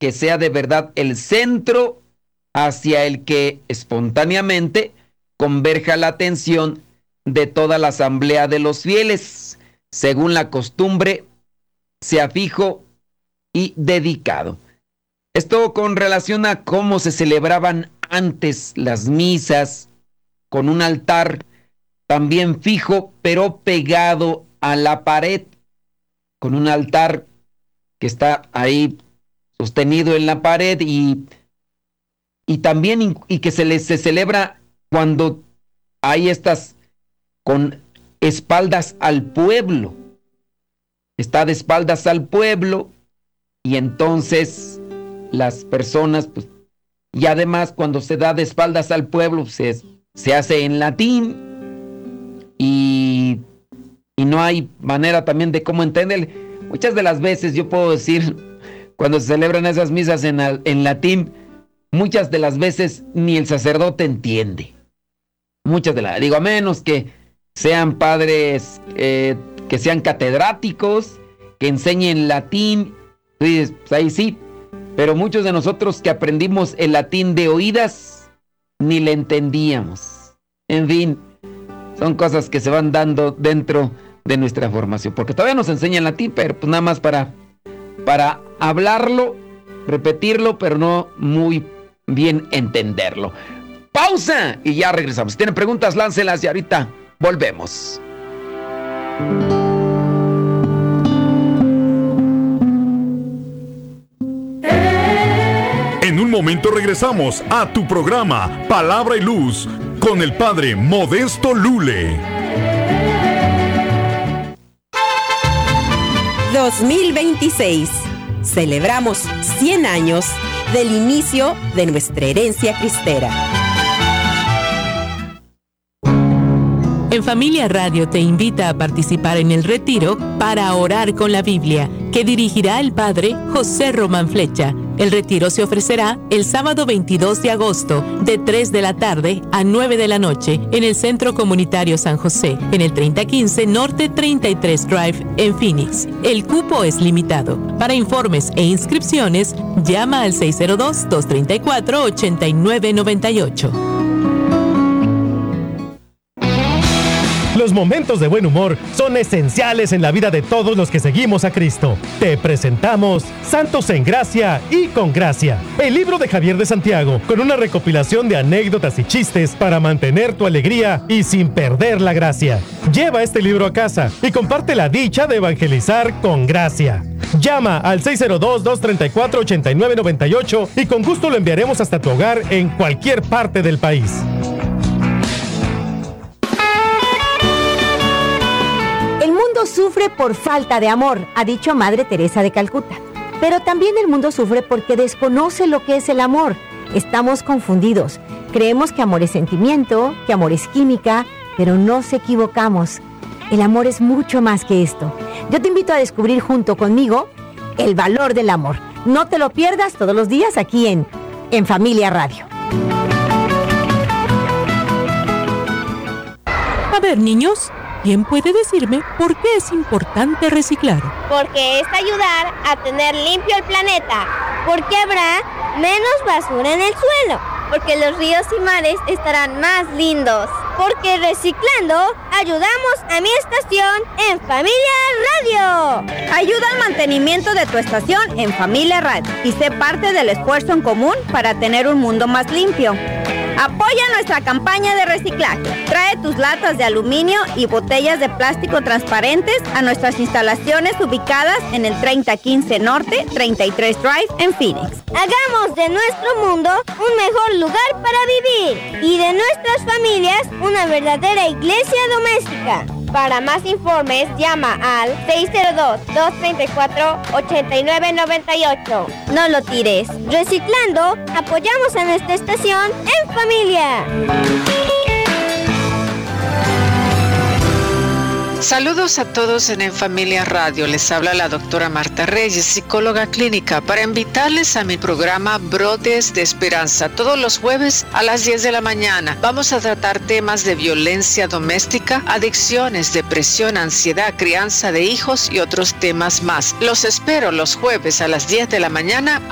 que sea de verdad el centro hacia el que espontáneamente converja la atención de toda la asamblea de los fieles, según la costumbre, sea fijo y dedicado. Esto con relación a cómo se celebraban antes las misas, con un altar también fijo, pero pegado a la pared, con un altar que está ahí sostenido en la pared y también y que se celebra cuando hay estas con espaldas al pueblo. Está de espaldas al pueblo y entonces las personas, pues, y además cuando se da de espaldas al pueblo se hace en latín y no hay manera también de cómo entender. Muchas de las veces yo puedo decir, cuando se celebran esas misas en latín, muchas de las veces ni el sacerdote entiende. Digo, a menos que sean padres, que sean catedráticos, que enseñen latín, pues ahí sí. Pero muchos de nosotros que aprendimos el latín de oídas, ni le entendíamos. En fin, son cosas que se van dando dentro de nuestra formación. Porque todavía nos enseñan latín, pero pues nada más para hablarlo, repetirlo, pero no muy bien entenderlo. Pausa y ya regresamos. Si tienen preguntas, láncelas y ahorita volvemos. En un momento regresamos a tu programa Palabra y Luz con el Padre Modesto Lule. 2026. Celebramos 100 años del inicio de nuestra herencia cristera. En Familia Radio te invita a participar en el retiro para orar con la Biblia, que dirigirá el Padre José Román Flecha. El retiro se ofrecerá el sábado 22 de agosto, de 3 de la tarde a 9 de la noche, en el Centro Comunitario San José, en el 3015 Norte 33 Drive, en Phoenix. El cupo es limitado. Para informes e inscripciones, llama al 602-234-8998. Los momentos de buen humor son esenciales en la vida de todos los que seguimos a Cristo. Te presentamos Santos en Gracia y con Gracia, el libro de Javier de Santiago, con una recopilación de anécdotas y chistes para mantener tu alegría y sin perder la gracia. Lleva este libro a casa y comparte la dicha de evangelizar con gracia. Llama al 602-234-8998 y con gusto lo enviaremos hasta tu hogar en cualquier parte del país. Sufre por falta de amor, ha dicho Madre Teresa de Calcuta. Pero también el mundo sufre porque desconoce lo que es el amor. Estamos confundidos. Creemos que amor es sentimiento, que amor es química, pero nos equivocamos. El amor es mucho más que esto. Yo te invito a descubrir junto conmigo el valor del amor. No te lo pierdas todos los días aquí en Familia Radio. A ver, niños, ¿quién puede decirme por qué es importante reciclar? Porque es ayudar a tener limpio el planeta. Porque habrá menos basura en el suelo. Porque los ríos y mares estarán más lindos. Porque reciclando ayudamos a mi estación en Familia Radio. Ayuda al mantenimiento de tu estación en Familia Radio y sé parte del esfuerzo en común para tener un mundo más limpio. Apoya nuestra campaña de reciclaje. Trae tus latas de aluminio y botellas de plástico transparentes a nuestras instalaciones ubicadas en el 3015 Norte, 33 Drive, en Phoenix. Hagamos de nuestro mundo un mejor lugar para vivir y de nuestras familias una verdadera iglesia doméstica. Para más informes, llama al 602-234-8998. No lo tires. Reciclando, apoyamos a nuestra estación en familia. Saludos a todos en Familia Radio. Les habla la doctora Marta Reyes, psicóloga clínica, para invitarles a mi programa Brotes de Esperanza. Todos los jueves a las 10 de la mañana vamos a tratar temas de violencia doméstica, adicciones, depresión, ansiedad, crianza de hijos y otros temas más. Los espero los jueves a las 10 de la mañana